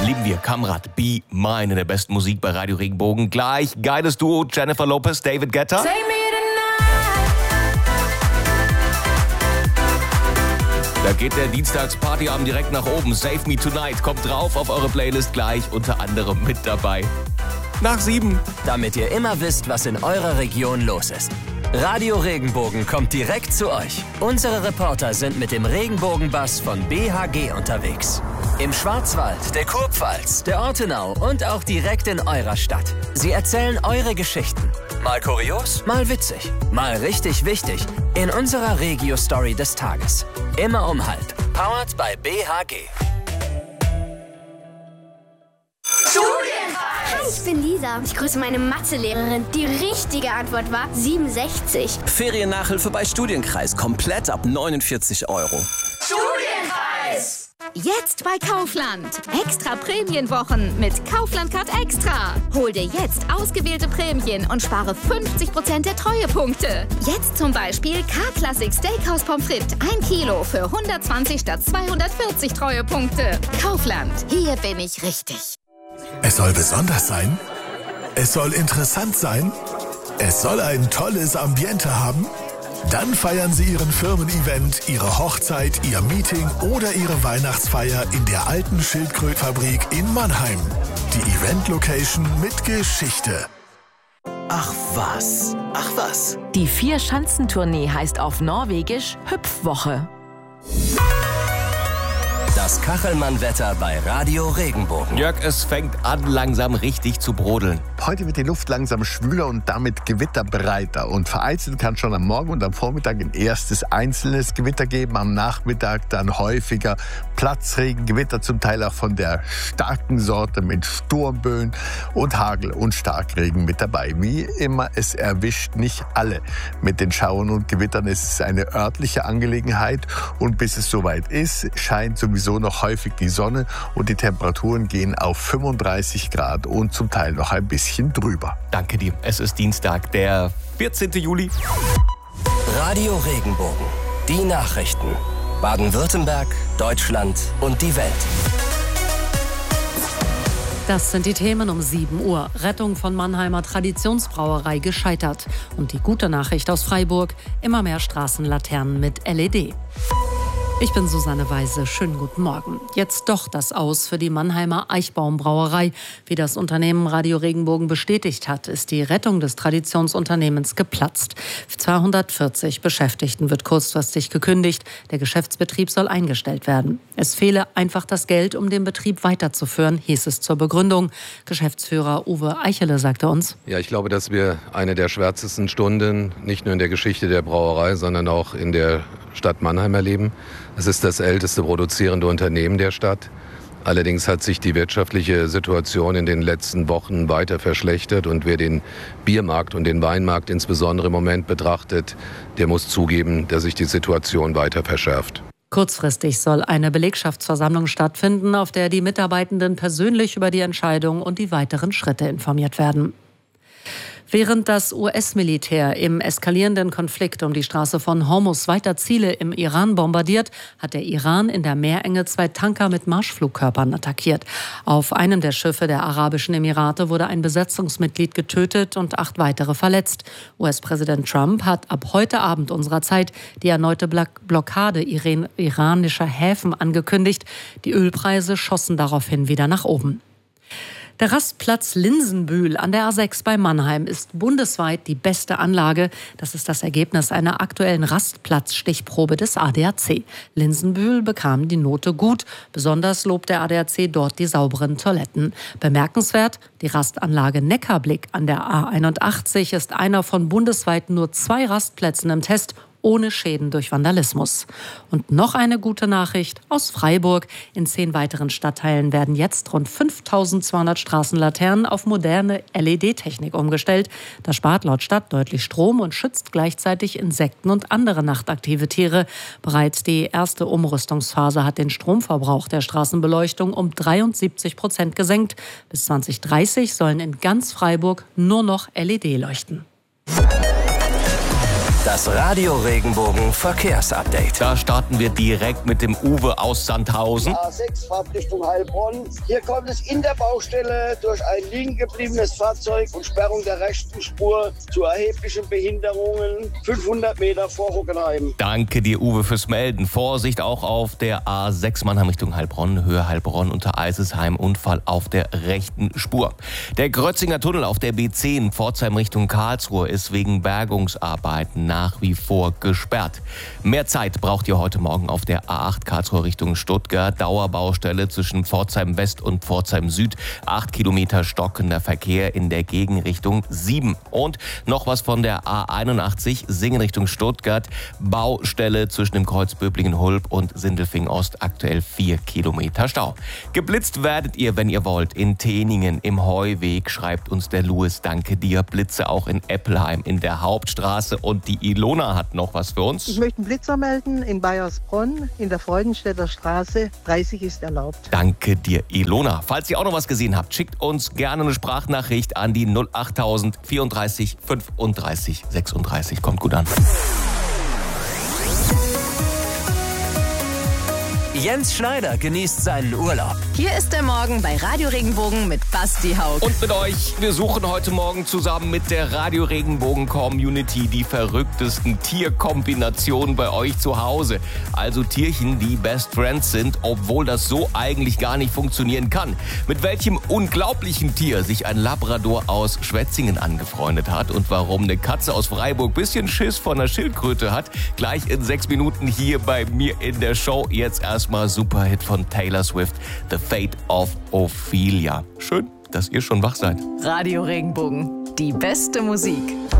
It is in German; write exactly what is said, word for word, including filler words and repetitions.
Lieben wir Kamrat, Be Mine in der besten Musik bei Radio Regenbogen. Gleich geiles Duo Jennifer Lopez, David Guetta. Da geht der Dienstagspartyabend direkt nach oben. Save Me Tonight kommt drauf auf eure Playlist gleich, unter anderem mit dabei. Nach sieben. Damit ihr immer wisst, was in eurer Region los ist. Radio Regenbogen kommt direkt zu euch. Unsere Reporter sind mit dem Regenbogenbus von B H G unterwegs. Im Schwarzwald, der Kurpfalz, der Ortenau und auch direkt in eurer Stadt. Sie erzählen eure Geschichten. Mal kurios, mal witzig, mal richtig wichtig. In unserer Regio-Story des Tages. Immer um halb. Powered by B H G. Hi, ich bin Lisa. Ich grüße meine Mathelehrerin. Die richtige Antwort war siebenundsechzig. Feriennachhilfe bei Studienkreis. Komplett ab neunundvierzig Euro. Studienkreis! Jetzt bei Kaufland. Extra Prämienwochen mit Kaufland Card Extra. Hol dir jetzt ausgewählte Prämien und spare fünfzig Prozent der Treuepunkte. Jetzt zum Beispiel K-Classic Steakhouse Pommes frites. ein Kilo für hundertzwanzig statt zweihundertvierzig Treuepunkte. Kaufland. Hier bin ich richtig. Es soll besonders sein. Es soll interessant sein. Es soll ein tolles Ambiente haben. Dann feiern Sie Ihren Firmen-Event, Ihre Hochzeit, Ihr Meeting oder Ihre Weihnachtsfeier in der alten Schildkrötfabrik in Mannheim. Die Event-Location mit Geschichte. Ach was, ach was. Die Vier-Schanzentournee heißt auf Norwegisch Hüpfwoche. Das Kachelmann-Wetter bei Radio Regenbogen. Jörg, es fängt an, langsam richtig zu brodeln. Heute wird die Luft langsam schwüler und damit gewitterbreiter. Und vereinzelt kann schon am Morgen und am Vormittag ein erstes einzelnes Gewitter geben. Am Nachmittag dann häufiger Platzregengewitter, zum Teil auch von der starken Sorte mit Sturmböen und Hagel und Starkregen mit dabei. Wie immer, es erwischt nicht alle mit den Schauern und Gewittern. Es ist eine örtliche Angelegenheit und bis es soweit ist, scheint sowieso noch häufig die Sonne und die Temperaturen gehen auf fünfunddreißig Grad und zum Teil noch ein bisschen drüber. Danke dir. Es ist Dienstag, der vierzehnten Juli. Radio Regenbogen. Die Nachrichten. Baden-Württemberg, Deutschland und die Welt. Das sind die Themen um sieben Uhr. Rettung von Mannheimer Traditionsbrauerei gescheitert. Und die gute Nachricht aus Freiburg, immer mehr Straßenlaternen mit L E D. Ich bin Susanne Weise. Schönen guten Morgen. Jetzt doch das Aus für die Mannheimer Eichbaum-Brauerei. Wie das Unternehmen Radio Regenbogen bestätigt hat, ist die Rettung des Traditionsunternehmens geplatzt. zweihundertvierzig Beschäftigten wird kurzfristig gekündigt. Der Geschäftsbetrieb soll eingestellt werden. Es fehle einfach das Geld, um den Betrieb weiterzuführen, hieß es zur Begründung. Geschäftsführer Uwe Eichele sagte uns: Ja, ich glaube, dass wir eine der schwärzesten Stunden nicht nur in der Geschichte der Brauerei, sondern auch in der Stadt Mannheim erleben. Es ist das älteste produzierende Unternehmen der Stadt. Allerdings hat sich die wirtschaftliche Situation in den letzten Wochen weiter verschlechtert. Und wer den Biermarkt und den Weinmarkt insbesondere im Moment betrachtet, der muss zugeben, dass sich die Situation weiter verschärft. Kurzfristig soll eine Belegschaftsversammlung stattfinden, auf der die Mitarbeitenden persönlich über die Entscheidung und die weiteren Schritte informiert werden. Während das U S-Militär im eskalierenden Konflikt um die Straße von Hormuz weiter Ziele im Iran bombardiert, hat der Iran in der Meerenge zwei Tanker mit Marschflugkörpern attackiert. Auf einem der Schiffe der Arabischen Emirate wurde ein Besatzungsmitglied getötet und acht weitere verletzt. U S-Präsident Trump hat ab heute Abend unserer Zeit die erneute Blockade iranischer Häfen angekündigt. Die Ölpreise schossen daraufhin wieder nach oben. Der Rastplatz Linsenbühl an der A sechs bei Mannheim ist bundesweit die beste Anlage. Das ist das Ergebnis einer aktuellen Rastplatzstichprobe des A D A C. Linsenbühl bekam die Note gut. Besonders lobt der A D A C dort die sauberen Toiletten. Bemerkenswert, die Rastanlage Neckarblick an der A einundachtzig ist einer von bundesweit nur zwei Rastplätzen im Test ohne Schäden durch Vandalismus. Und noch eine gute Nachricht aus Freiburg. In zehn weiteren Stadtteilen werden jetzt rund fünftausendzweihundert Straßenlaternen auf moderne L E D-Technik umgestellt. Das spart laut Stadt deutlich Strom und schützt gleichzeitig Insekten und andere nachtaktive Tiere. Bereits die erste Umrüstungsphase hat den Stromverbrauch der Straßenbeleuchtung um dreiundsiebzig Prozent gesenkt. Bis zwanzig dreißig sollen in ganz Freiburg nur noch L E D leuchten. Das Radio Regenbogen Verkehrsupdate. Da starten wir direkt mit dem Uwe aus Sandhausen. A sechs, Fahrt Richtung Heilbronn. Hier kommt es in der Baustelle durch ein liegen gebliebenes Fahrzeug und Sperrung der rechten Spur zu erheblichen Behinderungen. fünfhundert Meter vor Hockenheim. Danke dir, Uwe, fürs Melden. Vorsicht auch auf der A sechs Mannheim Richtung Heilbronn, Höhe Heilbronn unter Eisesheim. Unfall auf der rechten Spur. Der Grötzinger Tunnel auf der B zehn Pforzheim Richtung Karlsruhe ist wegen Bergungsarbeiten nach wie vor gesperrt. Mehr Zeit braucht ihr heute Morgen auf der A acht Karlsruhe Richtung Stuttgart. Dauerbaustelle zwischen Pforzheim West und Pforzheim Süd. Acht Kilometer stockender Verkehr in der Gegenrichtung sieben. Und noch was von der A einundachtzig Singen Richtung Stuttgart. Baustelle zwischen dem Kreuz Böblingen-Hulb und Sindelfingen Ost. Aktuell vier Kilometer Stau. Geblitzt werdet ihr, wenn ihr wollt, in Teningen im Heuweg, schreibt uns der Louis. Danke dir. Blitze auch in Eppelheim in der Hauptstraße. Und die Ilona hat noch was für uns. Ich möchte einen Blitzer melden in Bayersbronn in der Freudenstädter Straße. dreißig ist erlaubt. Danke dir, Ilona. Falls ihr auch noch was gesehen habt, schickt uns gerne eine Sprachnachricht an die null achttausend vierunddreißig fünfunddreißig sechsunddreißig. Kommt gut an. Jens Schneider genießt seinen Urlaub. Hier ist der Morgen bei Radio Regenbogen mit Basti Haug. Und mit euch, wir suchen heute Morgen zusammen mit der Radio Regenbogen Community die verrücktesten Tierkombinationen bei euch zu Hause. Also Tierchen, die Best Friends sind, obwohl das so eigentlich gar nicht funktionieren kann. Mit welchem unglaublichen Tier sich ein Labrador aus Schwetzingen angefreundet hat und warum eine Katze aus Freiburg bisschen Schiss vor einer Schildkröte hat, gleich in sechs Minuten hier bei mir in der Show. Jetzt erst mal Superhit von Taylor Swift, The Fate of Ophelia. Schön, dass ihr schon wach seid. Radio Regenbogen, die beste Musik.